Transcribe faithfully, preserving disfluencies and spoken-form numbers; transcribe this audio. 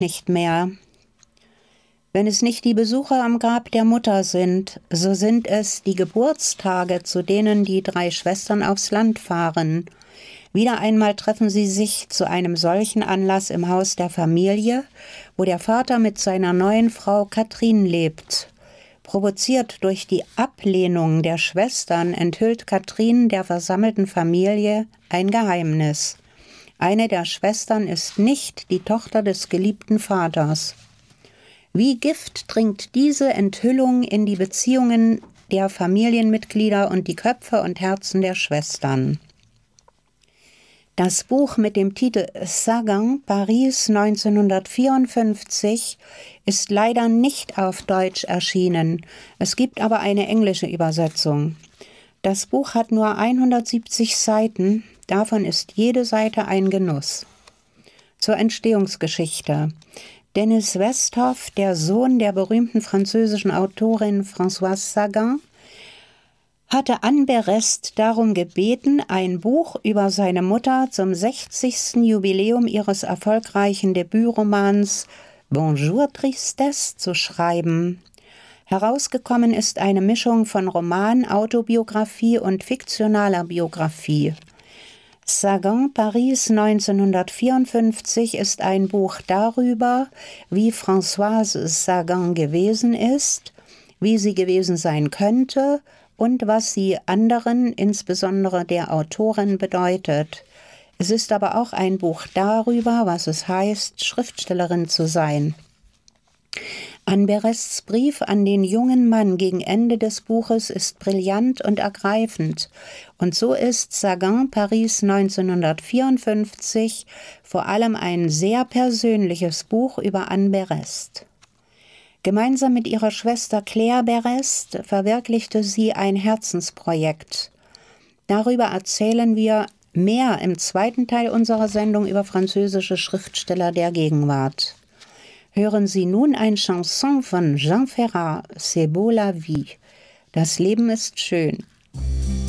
nicht mehr. Wenn es nicht die Besuche am Grab der Mutter sind, so sind es die Geburtstage, zu denen die drei Schwestern aufs Land fahren. Wieder einmal treffen sie sich zu einem solchen Anlass im Haus der Familie, wo der Vater mit seiner neuen Frau Katrin lebt. Provoziert durch die Ablehnung der Schwestern enthüllt Katrin der versammelten Familie ein Geheimnis. Eine der Schwestern ist nicht die Tochter des geliebten Vaters. Wie Gift dringt diese Enthüllung in die Beziehungen der Familienmitglieder und die Köpfe und Herzen der Schwestern. Das Buch mit dem Titel Sagan, Paris neunzehnhundertvierundfünfzig ist leider nicht auf Deutsch erschienen. Es gibt aber eine englische Übersetzung. Das Buch hat nur hundertsiebzig Seiten, davon ist jede Seite ein Genuss. Zur Entstehungsgeschichte. Denis Westhoff, der Sohn der berühmten französischen Autorin Françoise Sagan, hatte Anne Berest darum gebeten, ein Buch über seine Mutter zum sechzigsten Jubiläum ihres erfolgreichen Debütromans Bonjour Tristesse zu schreiben. Herausgekommen ist eine Mischung von Roman, Autobiografie und fiktionaler Biografie. Sagan, Paris neunzehnhundertvierundfünfzig ist ein Buch darüber, wie Françoise Sagan gewesen ist, wie sie gewesen sein könnte und was sie anderen, insbesondere der Autorin, bedeutet. Es ist aber auch ein Buch darüber, was es heißt, Schriftstellerin zu sein. Anne Berests Brief an den jungen Mann gegen Ende des Buches ist brillant und ergreifend. Und so ist Sagan, Paris neunzehnhundertvierundfünfzig vor allem ein sehr persönliches Buch über Anne Berest. Gemeinsam mit ihrer Schwester Claire Berest verwirklichte sie ein Herzensprojekt. Darüber erzählen wir mehr im zweiten Teil unserer Sendung über französische Schriftsteller der Gegenwart. Hören Sie nun ein Chanson von Jean Ferrat, C'est beau la vie. Das Leben ist schön.